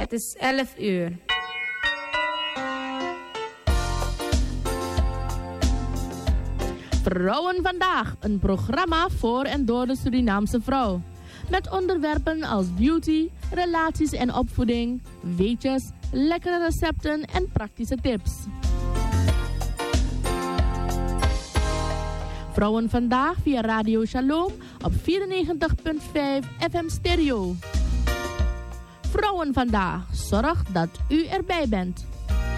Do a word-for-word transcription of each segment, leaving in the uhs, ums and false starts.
Het is elf uur. Vrouwen vandaag, een programma voor en door de Surinaamse vrouw. Met onderwerpen als beauty, relaties en opvoeding, weetjes, lekkere recepten en praktische tips. Vrouwen vandaag via Radio Shalom op vierennegentig komma vijf F M stereo. Vrouwen vandaag, zorg dat u erbij bent.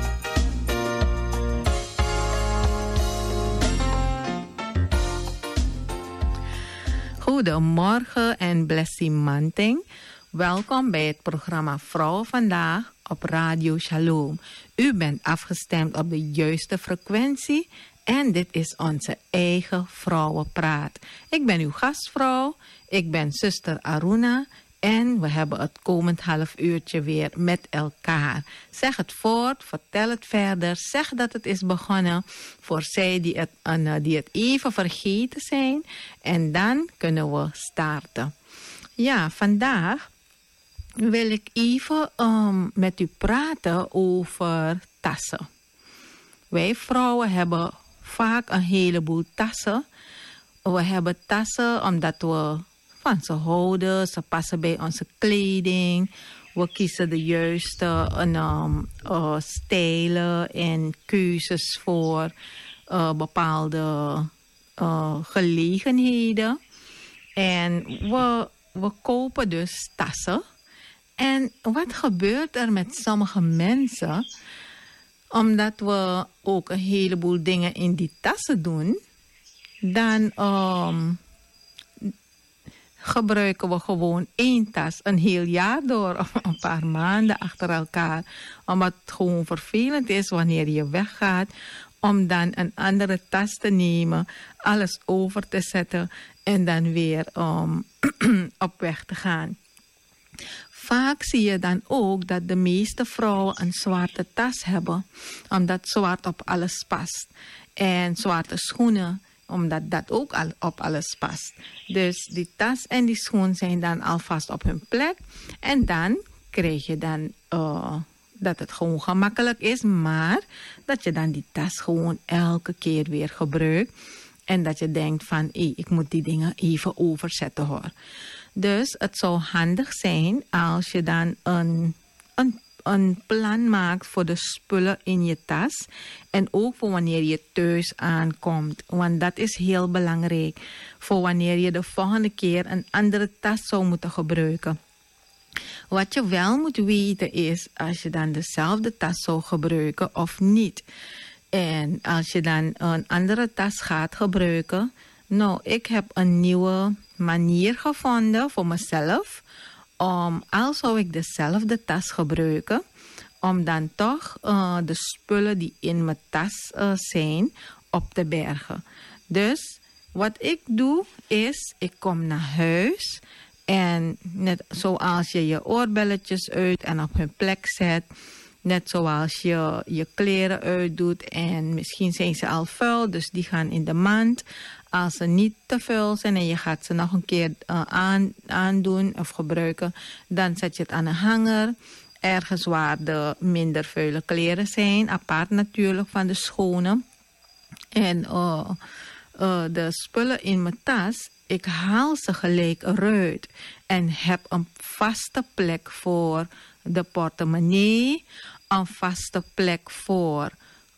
Goedemorgen en blessie manting. Welkom bij het programma Vrouwen Vandaag op Radio Shalom. U bent afgestemd op de juiste frequentie en dit is onze eigen Vrouwenpraat. Ik ben uw gastvrouw, ik ben zuster Aruna en we hebben het komend half uurtje weer met elkaar. Zeg het voort, vertel het verder, zeg dat het is begonnen voor zij die het, uh, die het even vergeten zijn. En dan kunnen we starten. Ja, vandaag wil ik even um, met u praten over tassen. Wij vrouwen hebben vaak een heleboel tassen. We hebben tassen omdat we van ze houden, ze passen bij onze kleding. We kiezen de juiste um, uh, stijlen en keuzes voor uh, bepaalde uh, gelegenheden. En we, we kopen dus tassen. En wat gebeurt er met sommige mensen? Omdat we ook een heleboel dingen in die tassen doen, dan um, gebruiken we gewoon één tas een heel jaar door of een paar maanden achter elkaar. Omdat het gewoon vervelend is wanneer je weggaat om dan een andere tas te nemen, alles over te zetten en dan weer um, op weg te gaan. Vaak zie je dan ook dat de meeste vrouwen een zwarte tas hebben, omdat zwart op alles past. En zwarte schoenen, omdat dat ook al op alles past. Dus die tas en die schoen zijn dan alvast op hun plek. En dan krijg je dan uh, dat het gewoon gemakkelijk is, maar dat je dan die tas gewoon elke keer weer gebruikt. En dat je denkt van, hey, ik moet die dingen even overzetten hoor. Dus het zou handig zijn als je dan een, een, een plan maakt voor de spullen in je tas. En ook voor wanneer je thuis aankomt. Want dat is heel belangrijk. Voor wanneer je de volgende keer een andere tas zou moeten gebruiken. Wat je wel moet weten is als je dan dezelfde tas zou gebruiken of niet. En als je dan een andere tas gaat gebruiken. Nou, ik heb een nieuwe manier gevonden voor mezelf. Om, als zou ik dezelfde tas gebruiken. Om dan toch uh, de spullen die in mijn tas uh, zijn op te bergen. Dus wat ik doe is, ik kom naar huis. En net zoals je je oorbelletjes uit en op hun plek zet. Net zoals je je kleren uitdoet en misschien zijn ze al vuil, dus die gaan in de mand. Als ze niet te vuil zijn en je gaat ze nog een keer uh, aan, aandoen of gebruiken, dan zet je het aan een hanger. Ergens waar de minder vuile kleren zijn, apart natuurlijk van de schone. En uh, uh, de spullen in mijn tas, ik haal ze gelijk eruit en heb een vaste plek voor de portemonnee, een vaste plek voor,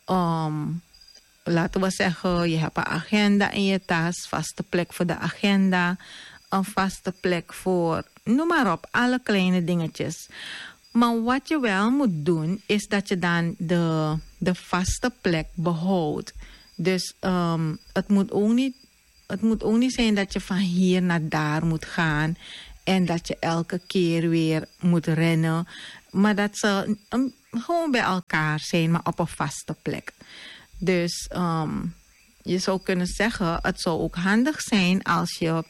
um, laten we zeggen, je hebt een agenda in je tas, vaste plek voor de agenda, een vaste plek voor, noem maar op, alle kleine dingetjes. Maar wat je wel moet doen, is dat je dan de, de vaste plek behoudt. Dus um, het moet ook niet, het moet ook niet zijn dat je van hier naar daar moet gaan en dat je elke keer weer moet rennen. Maar dat ze um, gewoon bij elkaar zijn, maar op een vaste plek. Dus um, je zou kunnen zeggen, het zou ook handig zijn als je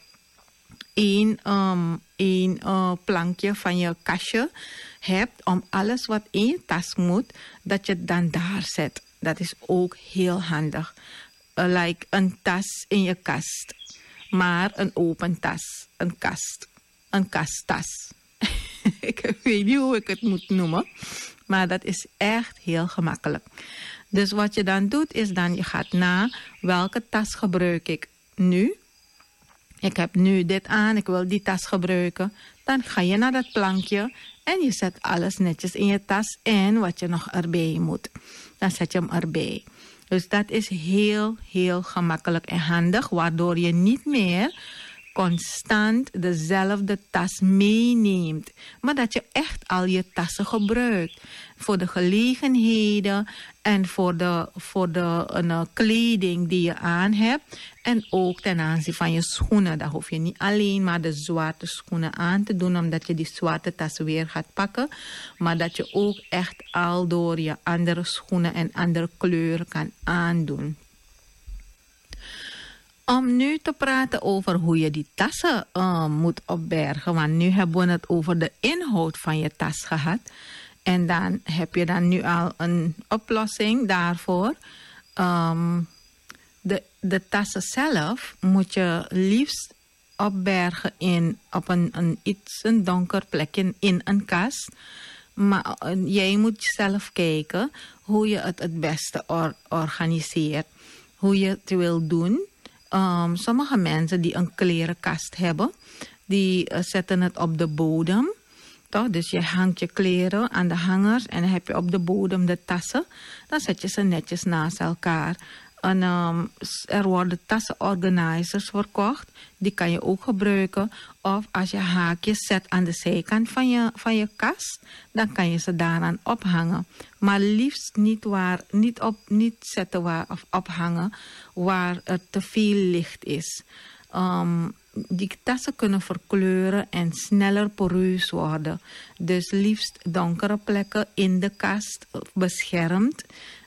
één, um, één uh, plankje van je kastje hebt om alles wat in je tas moet, dat je het dan daar zet. Dat is ook heel handig. Uh, like een tas in je kast, maar een open tas, een kast, een kasttas. Ik weet niet hoe ik het moet noemen. Maar dat is echt heel gemakkelijk. Dus wat je dan doet is dan je gaat na welke tas gebruik ik nu. Ik heb nu dit aan, ik wil die tas gebruiken. Dan ga je naar dat plankje en je zet alles netjes in je tas en wat je nog erbij moet. Dan zet je hem erbij. Dus dat is heel, heel gemakkelijk en handig, waardoor je niet meer constant dezelfde tas meeneemt. Maar dat je echt al je tassen gebruikt. Voor de gelegenheden en voor de, voor de uh, kleding die je aan hebt. En ook ten aanzien van je schoenen. Dan hoef je niet alleen maar de zwarte schoenen aan te doen, omdat je die zwarte tas weer gaat pakken. Maar dat je ook echt al door je andere schoenen en andere kleuren kan aandoen. Om nu te praten over hoe je die tassen uh, moet opbergen. Want nu hebben we het over de inhoud van je tas gehad. En dan heb je dan nu al een oplossing daarvoor. Um, de, de tassen zelf moet je liefst opbergen in, op een, een iets een donker plekje in een kast. Maar uh, jij moet zelf kijken hoe je het het beste or, organiseert. Hoe je het wil doen. Um, sommige mensen die een klerenkast hebben, die uh, zetten het op de bodem. Toch? Dus je hangt je kleren aan de hangers en dan heb je op de bodem de tassen. Dan zet je ze netjes naast elkaar. En, um, er worden tassenorganizers verkocht. Die kan je ook gebruiken. Of als je haakjes zet aan de zijkant van je, van je kast, dan kan je ze daaraan ophangen. Maar liefst niet, waar, niet, op, niet zetten waar, of ophangen waar er te veel licht is. Um, die tassen kunnen verkleuren en sneller poreus worden. Dus liefst donkere plekken in de kast beschermd.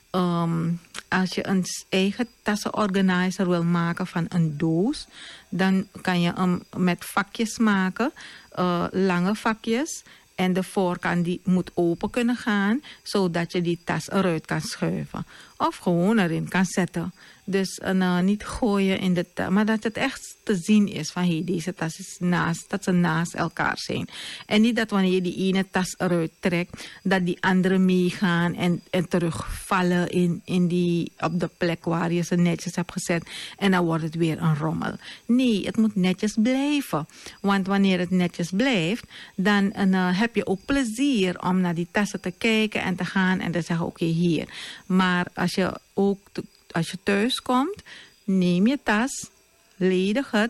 Um, als je een eigen tassenorganizer wil maken van een doos, dan kan je hem met vakjes maken, uh, lange vakjes. En de voorkant die moet open kunnen gaan, zodat je die tas eruit kan schuiven. Of gewoon erin kan zetten. Dus uh, niet gooien in de tas, maar dat het echt te zien is van hey, deze tas is naast, dat ze naast elkaar zijn. En niet dat wanneer je die ene tas eruit trekt, dat die andere meegaan en, en terugvallen in, in die, op de plek waar je ze netjes hebt gezet. En dan wordt het weer een rommel. Nee, het moet netjes blijven. Want wanneer het netjes blijft, dan uh, heb je ook plezier om naar die tassen te kijken en te gaan en te zeggen oké, okay, hier. Maar als je ook te, als je thuis komt, neem je tas, ledig het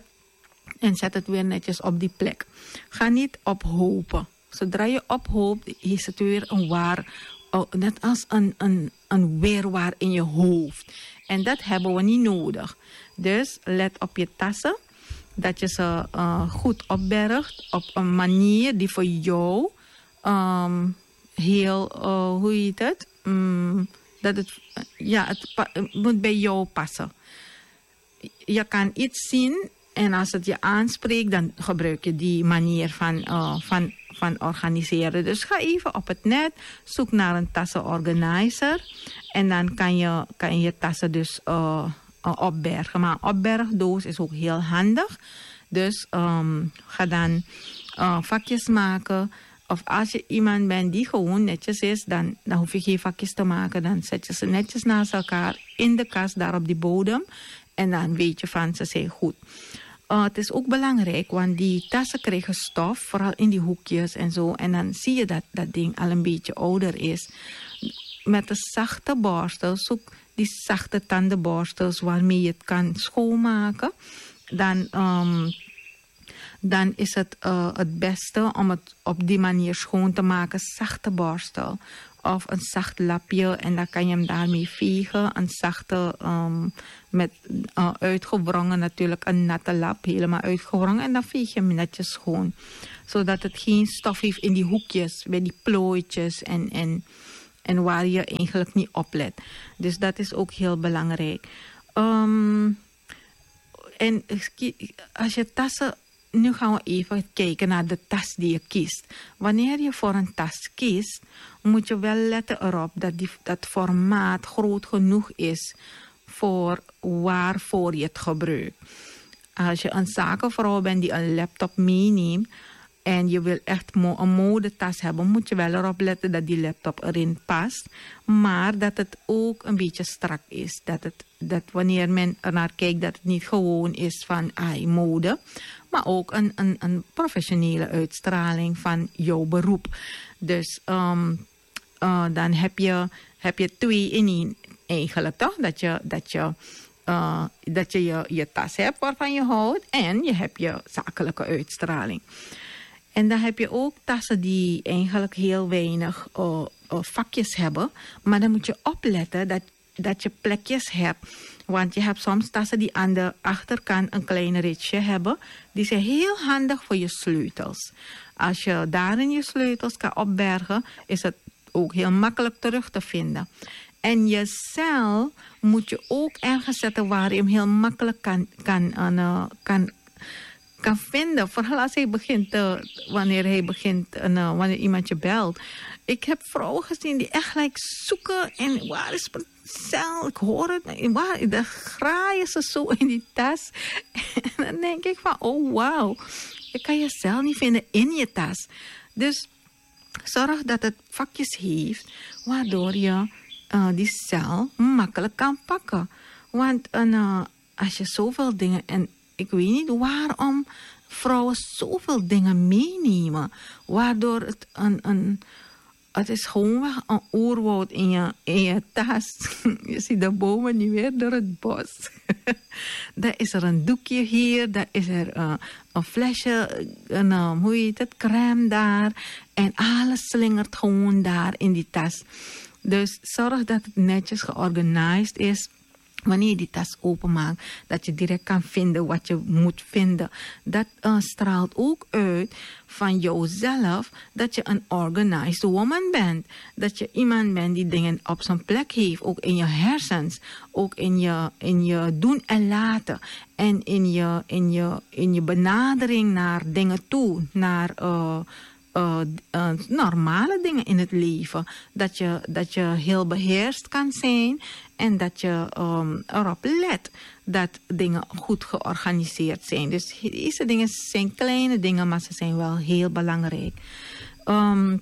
en zet het weer netjes op die plek. Ga niet ophopen. Zodra je ophoopt, is het weer een waar, net als een, een, een weerwaar in je hoofd. En dat hebben we niet nodig. Dus let op je tassen, dat je ze uh, goed opbergt op een manier die voor jou um, heel, uh, hoe heet het? Um, dat het, ja, het, het moet bij jou passen. Je kan iets zien en als het je aanspreekt, dan gebruik je die manier van, uh, van, van organiseren. Dus ga even op het net, zoek naar een tassenorganizer en dan kan je, kan je je tassen dus uh, uh, opbergen. Maar een opbergdoos is ook heel handig. Dus um, ga dan uh, vakjes maken. Of als je iemand bent die gewoon netjes is, dan, dan hoef je geen vakjes te maken. Dan zet je ze netjes naast elkaar in de kast, daar op die bodem. En dan weet je van, ze zijn goed. Uh, het is ook belangrijk, want die tassen krijgen stof, vooral in die hoekjes en zo. En dan zie je dat dat ding al een beetje ouder is. Met een zachte borstel, zoek die zachte tandenborstels waarmee je het kan schoonmaken. Dan... Um, dan is het uh, het beste om het op die manier schoon te maken. Zachte borstel of een zacht lapje en dan kan je hem daarmee vegen. Een zachte, um, met uh, uitgewrongen natuurlijk, een natte lap, helemaal uitgewrongen. En dan veeg je hem netjes schoon. Zodat het geen stof heeft in die hoekjes, bij die plooitjes en, en, en waar je eigenlijk niet op let. Dus dat is ook heel belangrijk. Um, en als je tassen... Nu gaan we even kijken naar de tas die je kiest. Wanneer je voor een tas kiest, moet je wel letten erop dat die, dat formaat groot genoeg is voor waarvoor je het gebruikt. Als je een zakenvrouw bent die een laptop meeneemt, en je wil echt mo- een modetas hebben, moet je wel erop letten dat die laptop erin past. Maar dat het ook een beetje strak is. Dat, het, dat wanneer men er naar kijkt, dat het niet gewoon is van ai, mode. Maar ook een, een, een professionele uitstraling van jouw beroep. Dus um, uh, dan heb je, heb je twee in één eigenlijk, toch? Dat je... Dat je Uh, dat je, je je tas hebt waarvan je houdt en je hebt je zakelijke uitstraling. En dan heb je ook tassen die eigenlijk heel weinig uh, uh, vakjes hebben. Maar dan moet je opletten dat, dat je plekjes hebt. Want je hebt soms tassen die aan de achterkant een klein ritsje hebben. Die zijn heel handig voor je sleutels. Als je daarin je sleutels kan opbergen, is het ook heel makkelijk terug te vinden. En je cel moet je ook ergens zetten waar je hem heel makkelijk kan, kan, uh, kan, kan vinden. Vooral als hij begint, uh, wanneer hij begint, uh, wanneer iemand je belt. Ik heb vrouwen gezien die echt like, zoeken en waar is mijn cel? Ik hoor het. Waar, dan graaien ze zo in die tas. En dan denk ik van, oh wauw. Je kan je cel niet vinden in je tas. Dus zorg dat het vakjes heeft, waardoor je Uh, die cel makkelijk kan pakken. Want uh, als je zoveel dingen... En ik weet niet waarom vrouwen zoveel dingen meenemen. Waardoor het een... een het is gewoon een oerwoud in je, in je tas. Je ziet de bomen niet meer door het bos. Dan is er een doekje hier. Dan is er uh, een flesje, een, uh, hoe heet het, crème daar. En alles slingert gewoon daar in die tas. Dus zorg dat het netjes georganiseerd is. Wanneer je die tas openmaakt, dat je direct kan vinden wat je moet vinden. Dat uh, straalt ook uit van jouzelf dat je een organized woman bent. Dat je iemand bent die dingen op zijn plek heeft. Ook in je hersens. Ook in je, in je doen en laten. En in je, in je, in je benadering naar dingen toe. Naar... Uh, Uh, uh, normale dingen in het leven. Dat je, dat je heel beheerst kan zijn en dat je um, erop let dat dingen goed georganiseerd zijn. Dus deze dingen zijn kleine dingen, maar ze zijn wel heel belangrijk. Um,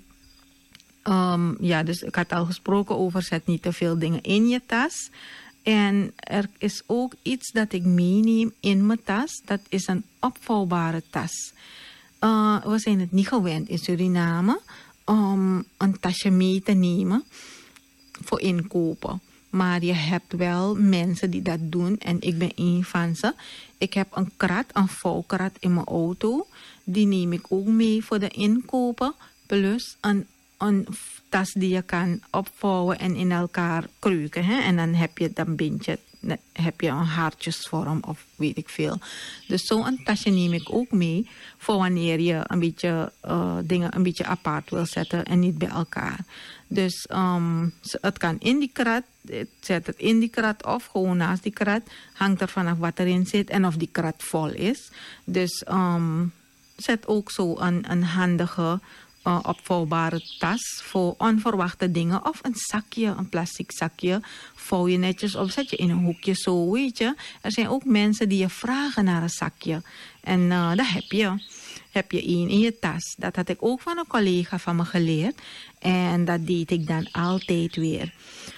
um, ja, dus ik had al gesproken over zet niet te veel dingen in je tas. En er is ook iets dat ik meeneem in mijn tas. Dat is een opvouwbare tas. Uh, we zijn het niet gewend in Suriname om een tasje mee te nemen voor inkopen. Maar je hebt wel mensen die dat doen en ik ben een van ze. Ik heb een krat, een vouwkrat in mijn auto. Die neem ik ook mee voor de inkopen. Plus een, een tas die je kan opvouwen en in elkaar kreuken. Hè? En dan heb je dan bind je heb je een hartjesvorm of weet ik veel. Dus zo'n tasje neem ik ook mee voor wanneer je een beetje uh, dingen een beetje apart wil zetten en niet bij elkaar. Dus um, het kan in die krat, zet het in die krat of gewoon naast die krat. Hangt er vanaf wat erin zit en of die krat vol is. Dus um, zet ook zo een, een handige Uh, opvouwbare tas voor onverwachte dingen. Of een zakje, een plastic zakje. Vouw je netjes op, zet je in een hoekje zo, weet je. Er zijn ook mensen die je vragen naar een zakje. En uh, dat heb je. Heb je één in je tas. Dat had ik ook van een collega van me geleerd. En dat deed ik dan altijd weer.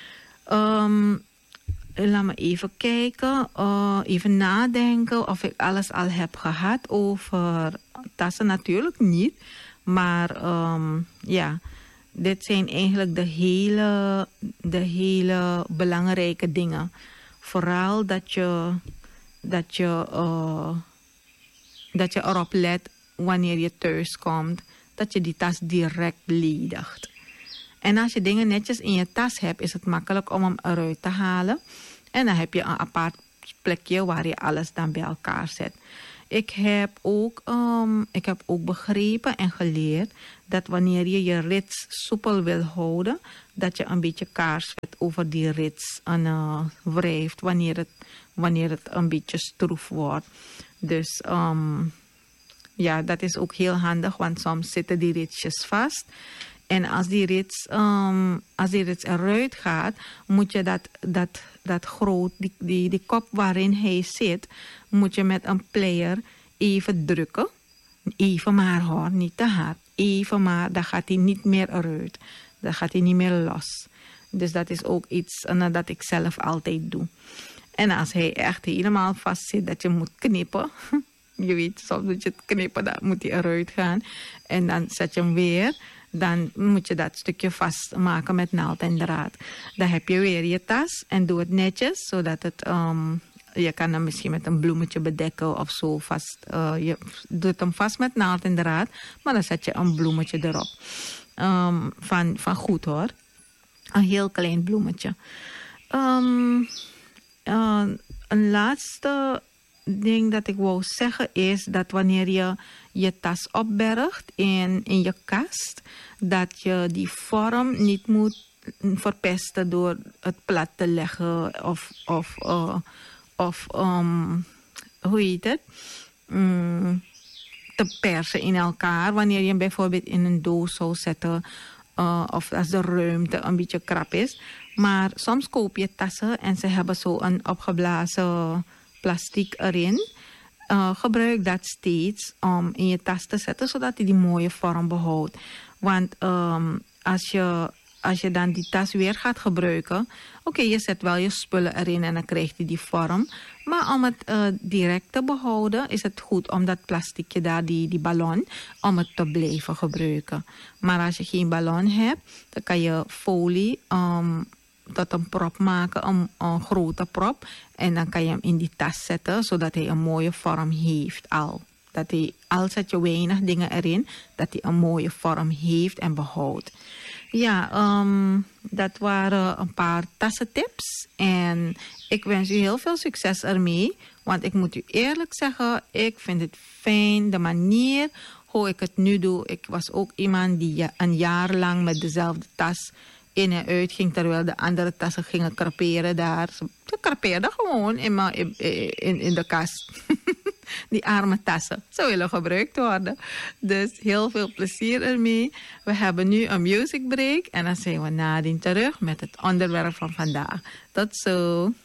Um, laat me even kijken. Uh, even nadenken of ik alles al heb gehad over tassen. Natuurlijk niet. Maar um, ja, dit zijn eigenlijk de hele, de hele belangrijke dingen. Vooral dat je, dat je, uh, dat je erop let wanneer je thuis komt. Dat je die tas direct ledigt. En als je dingen netjes in je tas hebt, is het makkelijk om hem eruit te halen. En dan heb je een apart plekje waar je alles dan bij elkaar zet. Ik heb, ook, um, ik heb ook begrepen en geleerd dat wanneer je je rits soepel wil houden, dat je een beetje kaarsvet over die rits uh, wrijft wanneer het, wanneer het een beetje stroef wordt. Dus um, ja, dat is ook heel handig, want soms zitten die ritsjes vast. En als die rits, um, als die rits eruit gaat, moet je dat, dat, dat groot, die, die, die kop waarin hij zit, moet je met een plier even drukken. Even maar hoor, niet te hard. Even maar, dan gaat hij niet meer eruit. Dan gaat hij niet meer los. Dus dat is ook iets uh, dat ik zelf altijd doe. En als hij echt helemaal vast zit dat je moet knippen. Je weet, soms moet je het knippen, dan moet hij eruit gaan. En dan zet je hem weer. Dan moet je dat stukje vastmaken met naald en draad. Dan heb je weer je tas en doe het netjes, zodat het... Um, je kan hem misschien met een bloemetje bedekken of zo vast. Uh, je doet hem vast met naald en draad, maar dan zet je een bloemetje erop. Um, van, van goed hoor. Een heel klein bloemetje. Um, uh, een laatste ding dat ik wou zeggen is dat wanneer je je tas opbergt in, in je kast, dat je die vorm niet moet verpesten door het plat te leggen of, of, uh, of um, hoe heet het, um, te persen in elkaar. Wanneer je hem bijvoorbeeld in een doos zou zetten uh, of als de ruimte een beetje krap is. Maar soms koop je tassen en ze hebben zo een opgeblazen plastic erin. Uh, gebruik dat steeds om in je tas te zetten, zodat hij die mooie vorm behoudt. Want um, als, je, als je dan die tas weer gaat gebruiken, oké, okay, je zet wel je spullen erin en dan krijgt hij die vorm. Maar om het uh, direct te behouden, is het goed om dat plasticje daar, die, die ballon, om het te blijven gebruiken. Maar als je geen ballon hebt, dan kan je folie um, tot een prop maken, een, een grote prop. En dan kan je hem in die tas zetten, zodat hij een mooie vorm heeft al. Dat hij, al zet je weinig dingen erin, dat hij een mooie vorm heeft en behoudt. Ja, um, dat waren een paar tassentips. En ik wens u heel veel succes ermee. Want ik moet u eerlijk zeggen, ik vind het fijn, de manier hoe ik het nu doe. Ik was ook iemand die een jaar lang met dezelfde tas in en uit ging, terwijl de andere tassen gingen kraperen daar. Ze krapeerden gewoon in, in, in, in de kast. Die arme tassen. Ze willen gebruikt worden. Dus heel veel plezier ermee. We hebben nu een music break en dan zijn we nadien terug met het onderwerp van vandaag. Tot zo.